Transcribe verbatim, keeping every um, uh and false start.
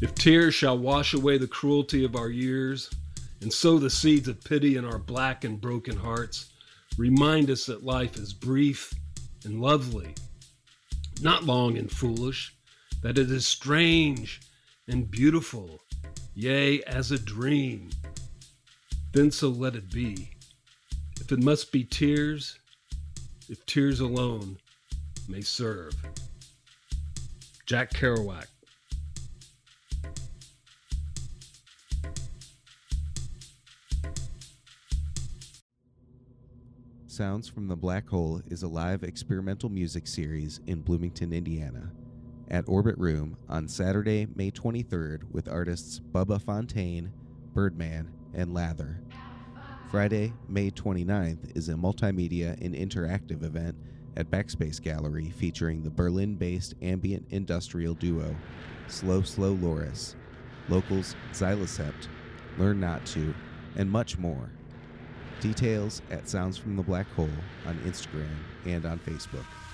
If tears shall wash away the cruelty of our years and sow the seeds of pity in our black and broken hearts, remind us that life is brief and lovely, not long and foolish, that it is strange and beautiful, yea, as a dream. Then so let it be. If it must be tears, if tears alone may serve. Jack Kerouac. Sounds from the Black Hole is a live experimental music series in Bloomington, Indiana, at Orbit Room on Saturday, May twenty-third with artists Bubba Fontaine, Birdman, and Lather. Friday, May twenty-ninth is a multimedia and interactive event at Backspace Gallery featuring the Berlin-based ambient industrial duo Slow Slow Loris, locals Xylocept, Learn Not To, and much more. Details at Sounds from the Black Hole on Instagram and on Facebook.